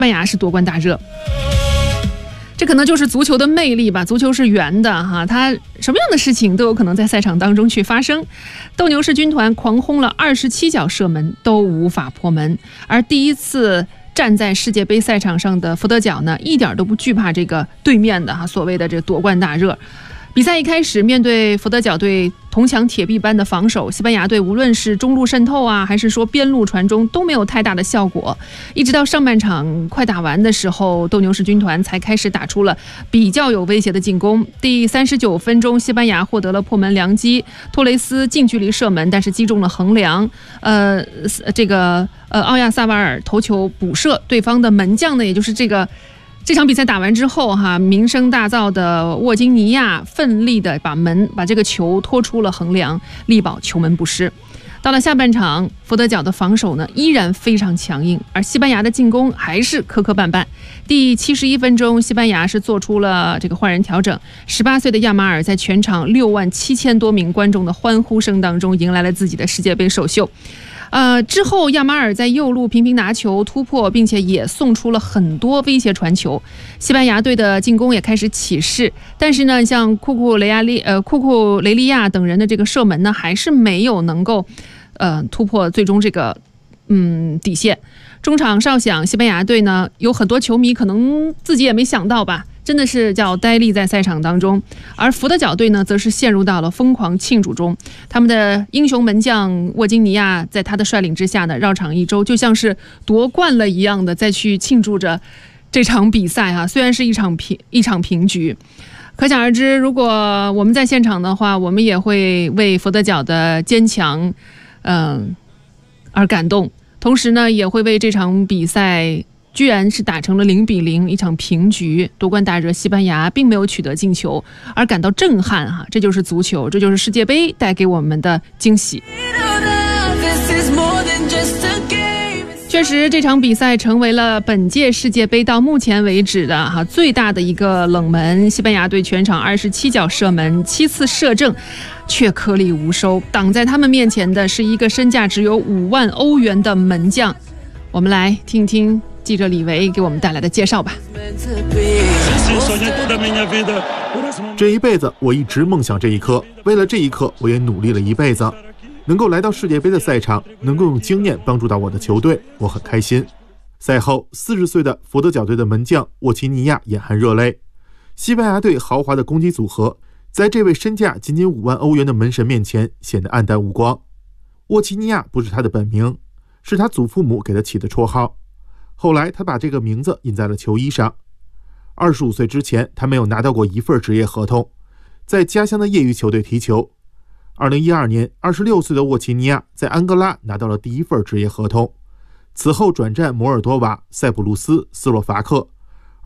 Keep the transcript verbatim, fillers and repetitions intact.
班牙是夺冠大热。这可能就是足球的魅力吧，足球是圆的哈，它什么样的事情都有可能在赛场当中去发生。斗牛士军团狂轰了二十七脚射门都无法破门，而第一次站在世界杯赛场上的福德角呢，一点都不惧怕这个对面的哈所谓的这夺冠大热。比赛一开始，面对福德角队铜墙铁壁般的防守，西班牙队无论是中路渗透啊，还是说边路传中，都没有太大的效果。一直到上半场快打完的时候，斗牛士军团才开始打出了比较有威胁的进攻。第三十九分钟，西班牙获得了破门良机，托雷斯近距离射门，但是击中了横梁。呃，这个呃奥亚萨瓦尔头球补射，对方的门将呢，也就是这个。这场比赛打完之后哈，名声大噪的沃金尼亚奋力的把门把这个球拖出了横梁，力保球门不失。到了下半场，福德角的防守呢依然非常强硬，而西班牙的进攻还是磕磕绊绊。第七十一分钟，西班牙是做出了这个换人调整，十八岁的亚马尔在全场六万七千多名观众的欢呼声当中迎来了自己的世界杯首秀。呃，之后亚马尔在右路频频拿球突破，并且也送出了很多威胁传球。西班牙队的进攻也开始起势，但是呢，像库库雷亚利、呃库库雷利亚等人的这个射门呢，还是没有能够呃突破最终这个嗯底线。中场哨响，西班牙队呢有很多球迷可能自己也没想到吧。真的是叫呆立在赛场当中，而福德角队呢，则是陷入到了疯狂庆祝中。他们的英雄门将沃金尼亚在他的率领之下呢，绕场一周，就像是夺冠了一样的再去庆祝着这场比赛哈、啊。虽然是一场平一场平局，可想而知，如果我们在现场的话，我们也会为福德角的坚强，嗯、呃，而感动，同时呢，也会为这场比赛。居然是打成了零比零，一场平局，夺冠大热西班牙并没有取得进球，而感到震撼哈，这就是足球，这就是世界杯带给我们的惊喜。确实，这场比赛成为了本届世界杯到目前为止的哈最大的一个冷门。西班牙队全场二十七脚射门，七次射正，却颗粒无收。挡在他们面前的是一个身价只有五万欧元的门将。我们来听听。记者李维给我们带来的介绍吧。 这一辈子我一直梦想这一刻，为了这一刻我也努力了一辈子。能够来到世界杯的赛场，能够用经验帮助到我的球队，我很开心。赛后四十岁的福德角队的门将沃奇尼亚眼含热泪。西班牙队豪华的攻击组合在这位身价仅仅五万欧元的门神面前显得黯淡无光。沃奇尼亚不是他的本名，是他祖父母给他起的绰号。后来他把这个名字印在了球衣上。二十五岁之前，他没有拿到过一份职业合同，在家乡的业余球队踢球。二零一二年，二十六岁的沃奇尼亚在安哥拉拿到了第一份职业合同，此后转战摩尔多瓦、塞浦路斯、斯洛伐克，